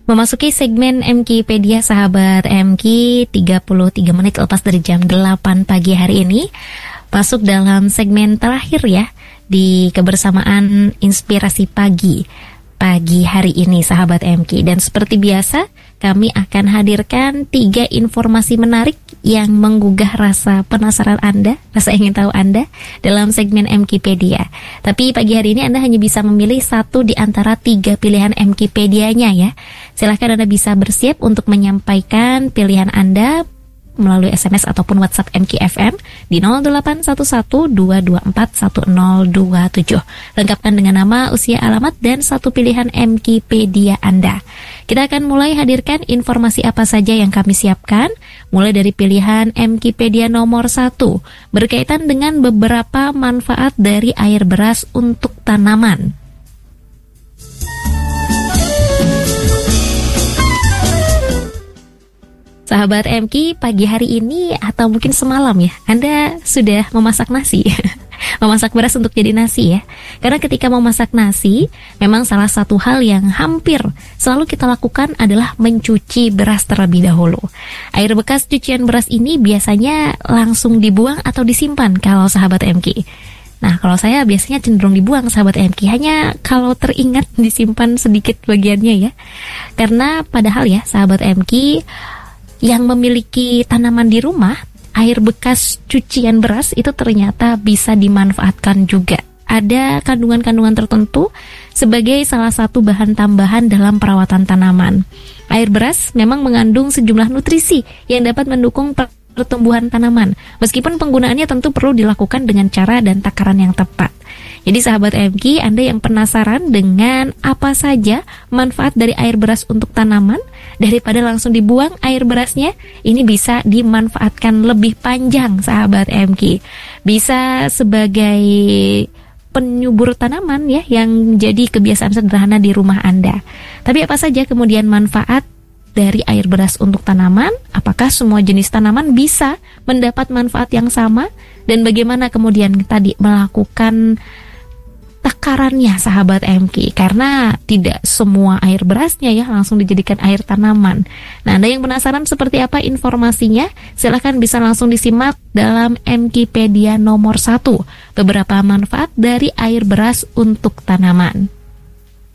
Memasuki segmen MKpedia sahabat MK, 33 menit lepas dari jam 8 pagi hari ini. Masuk dalam segmen terakhir ya, di kebersamaan inspirasi pagi hari ini sahabat MK. Dan seperti biasa, kami akan hadirkan 3 informasi menarik yang menggugah rasa penasaran Anda, rasa ingin tahu Anda dalam segmen MKpedia. Tapi pagi hari ini Anda hanya bisa memilih 1 di antara 3 pilihan MKpedia-nya ya. Silahkan Anda bisa bersiap untuk menyampaikan pilihan Anda melalui SMS ataupun WhatsApp MKFM di 0811-224-1027. Lengkapkan dengan nama, usia, alamat, dan 1 pilihan MKpedia Anda. Kita akan mulai hadirkan informasi apa saja yang kami siapkan, mulai dari pilihan MKpedia nomor 1, berkaitan dengan beberapa manfaat dari air beras untuk tanaman. Sahabat MK, pagi hari ini atau mungkin semalam ya, Anda sudah memasak nasi, memasak beras untuk jadi nasi ya. Karena ketika memasak nasi, memang salah satu hal yang hampir selalu kita lakukan adalah mencuci beras terlebih dahulu. Air bekas cucian beras ini biasanya langsung dibuang atau disimpan kalau sahabat MK. Nah, kalau saya biasanya cenderung dibuang sahabat MK, hanya kalau teringat disimpan sedikit bagiannya ya. Karena padahal ya sahabat MK, yang memiliki tanaman di rumah, air bekas cucian beras itu ternyata bisa dimanfaatkan juga. Ada kandungan-kandungan tertentu sebagai salah satu bahan tambahan dalam perawatan tanaman. Air beras memang mengandung sejumlah nutrisi yang dapat mendukung pertumbuhan tanaman, meskipun penggunaannya tentu perlu dilakukan dengan cara dan takaran yang tepat. Jadi sahabat MK, Anda yang penasaran dengan apa saja manfaat dari air beras untuk tanaman, daripada langsung dibuang air berasnya, ini bisa dimanfaatkan lebih panjang sahabat MK. Bisa sebagai penyubur tanaman ya, yang jadi kebiasaan sederhana di rumah Anda. Tapi apa saja kemudian manfaat dari air beras untuk tanaman? Apakah semua jenis tanaman bisa mendapat manfaat yang sama? Dan bagaimana kemudian tadi melakukan takarannya sahabat MK? Karena tidak semua air berasnya ya langsung dijadikan air tanaman. Nah, Anda yang penasaran seperti apa informasinya? Silahkan bisa langsung disimak dalam MKpedia nomor 1, beberapa manfaat dari air beras untuk tanaman.